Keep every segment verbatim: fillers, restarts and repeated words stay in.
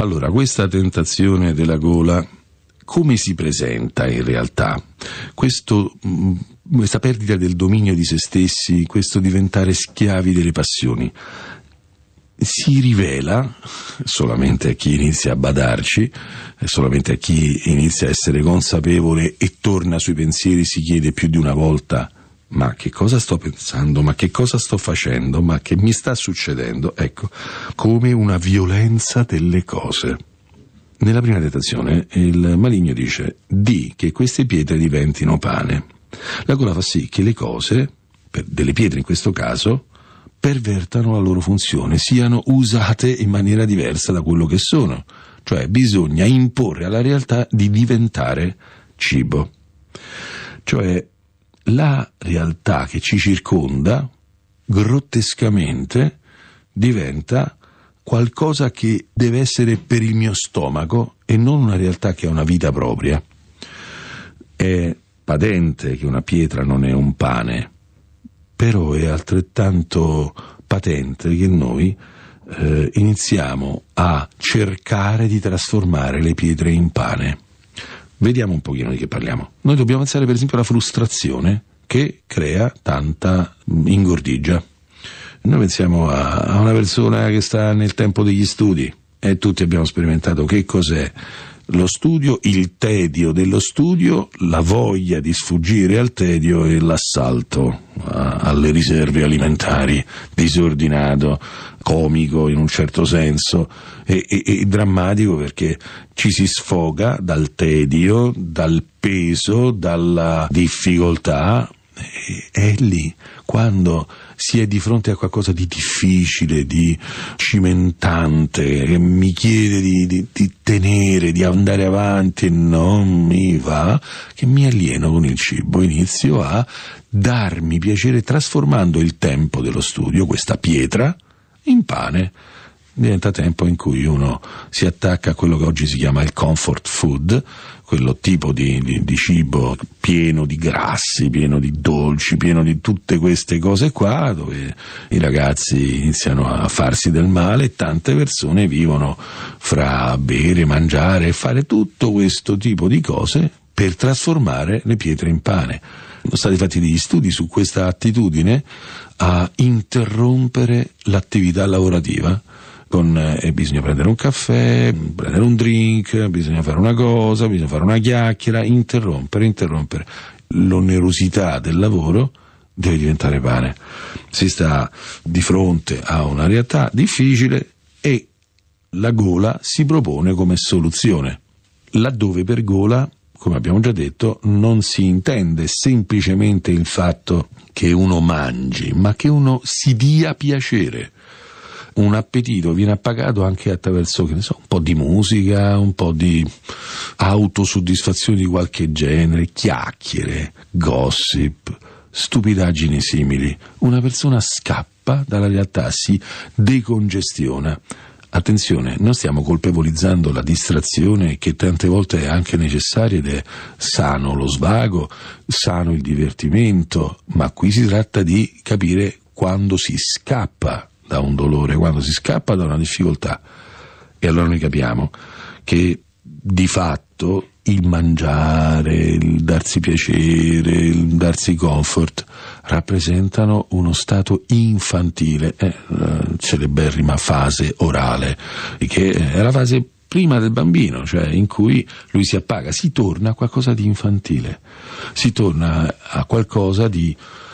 Allora, questa tentazione della gola come si presenta in realtà? Questo, questa perdita del dominio di se stessi, questo diventare schiavi delle passioni, si rivela solamente a chi inizia a badarci, solamente a chi inizia a essere consapevole e torna sui pensieri, si chiede più di una volta: ma che cosa sto pensando, ma che cosa sto facendo, ma che mi sta succedendo? Ecco, come una violenza delle cose. Nella prima tentazione il maligno dice: di che queste pietre diventino pane. La gola fa sì che le cose, per delle pietre in questo caso, pervertano la loro funzione, siano usate in maniera diversa da quello che sono. Cioè bisogna imporre alla realtà di diventare cibo. Cioè la realtà che ci circonda grottescamente diventa qualcosa che deve essere per il mio stomaco e non una realtà che ha una vita propria. È patente che una pietra non è un pane, però è altrettanto patente che noi eh, iniziamo a cercare di trasformare le pietre in pane. Vediamo un pochino di che parliamo. Noi dobbiamo pensare per esempio alla frustrazione che crea tanta ingordigia. Noi pensiamo a, a una persona che sta nel tempo degli studi, e tutti abbiamo sperimentato che cos'è lo studio, il tedio dello studio, la voglia di sfuggire al tedio e l'assalto a, alle riserve alimentari, disordinato, comico in un certo senso e, e, e drammatico, perché ci si sfoga dal tedio, dal peso, dalla difficoltà. È lì, quando si è di fronte a qualcosa di difficile, di cimentante, che mi chiede di, di, di tenere, di andare avanti e non mi va, che mi alieno con il cibo, inizio a darmi piacere trasformando il tempo dello studio, questa pietra, in pane. Diventa tempo in cui uno si attacca a quello che oggi si chiama il comfort food, quello tipo di, di, di cibo pieno di grassi, pieno di dolci, pieno di tutte queste cose qua, dove i ragazzi iniziano a farsi del male e tante persone vivono fra bere, mangiare e fare tutto questo tipo di cose per trasformare le pietre in pane. Sono stati fatti degli studi su questa attitudine a interrompere l'attività lavorativa. Con, eh, bisogna prendere un caffè, prendere un drink, bisogna fare una cosa, bisogna fare una chiacchiera, interrompere, interrompere. L'onerosità del lavoro deve diventare pane. Si sta di fronte a una realtà difficile e la gola si propone come soluzione, laddove per gola, come abbiamo già detto, non si intende semplicemente il fatto che uno mangi, ma che uno si dia piacere. Un appetito viene appagato anche attraverso, che ne so, un po' di musica, un po' di autosoddisfazione di qualche genere, chiacchiere, gossip, stupidaggini simili. Una persona scappa dalla realtà, si decongestiona. Attenzione, non stiamo colpevolizzando la distrazione, che tante volte è anche necessaria ed è sano lo svago, sano il divertimento, ma qui si tratta di capire quando si scappa da un dolore, quando si scappa da una difficoltà. E allora noi capiamo che di fatto il mangiare, il darsi piacere, il darsi comfort rappresentano uno stato infantile, eh, celeberrima fase orale, che è la fase prima del bambino, cioè in cui lui si appaga, si torna a qualcosa di infantile, si torna a qualcosa di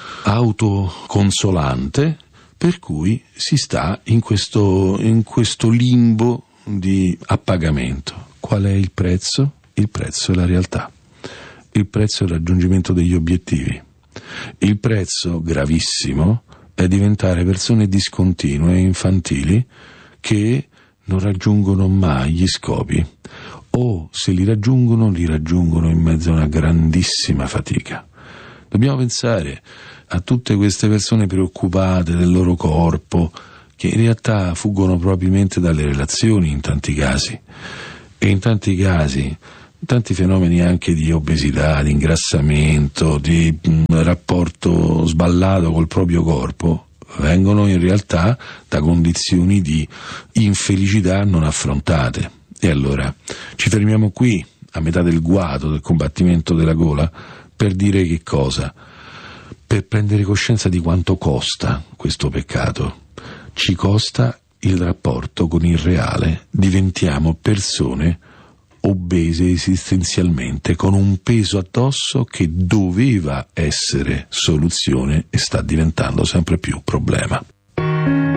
autoconsolante, per cui si sta in questo, in questo limbo di appagamento. Qual è il prezzo? Il prezzo è la realtà. Il prezzo è il raggiungimento degli obiettivi. Il prezzo, gravissimo, è diventare persone discontinue e infantili che non raggiungono mai gli scopi, o se li raggiungono, li raggiungono in mezzo a una grandissima fatica. Dobbiamo pensare a tutte queste persone preoccupate del loro corpo, che in realtà fuggono probabilmente dalle relazioni in tanti casi, e in tanti casi tanti fenomeni anche di obesità, di ingrassamento, di mh, rapporto sballato col proprio corpo vengono in realtà da condizioni di infelicità non affrontate. E allora ci fermiamo qui, a metà del guado, del combattimento della gola, per dire che cosa? Per prendere coscienza di quanto costa questo peccato. Ci costa il rapporto con il reale, diventiamo persone obese esistenzialmente, con un peso addosso che doveva essere soluzione e sta diventando sempre più problema.